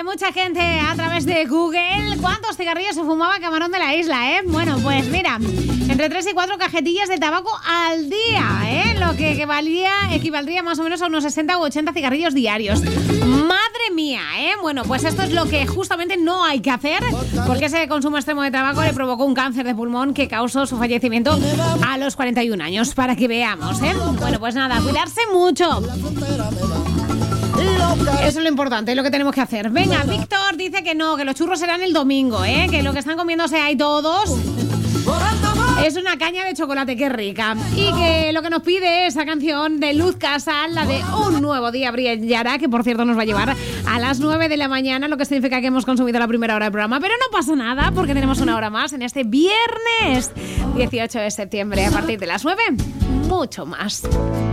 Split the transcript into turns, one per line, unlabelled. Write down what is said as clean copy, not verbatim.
mucha gente a través de Google cuántos cigarrillos se fumaba Camarón de la Isla, ¿eh? Bueno, pues mira, entre 3 y 4 cajetillas de tabaco al día, ¿eh? Lo que equivaldría más o menos a unos 60 u 80 cigarrillos diarios. ¡Madre mía!, ¿eh? Bueno, pues esto es lo que justamente no hay que hacer, porque ese consumo extremo de tabaco le provocó un cáncer de pulmón que causó su fallecimiento a los 41 años, para que veamos, ¿eh? Bueno, pues nada, cuidarse mucho. Eso es lo importante, es lo que tenemos que hacer. Venga, Víctor dice que no, que los churros serán el domingo, ¿eh? Que lo que están comiéndose ahí todos es una caña de chocolate, qué rica. Y que lo que nos pide esa canción de Luz Casal, la de Un nuevo día brillará, que por cierto nos va a llevar a las 9 de la mañana, lo que significa que hemos consumido la primera hora del programa. Pero no pasa nada, porque tenemos una hora más en este viernes 18 de septiembre. A partir de las 9, mucho más.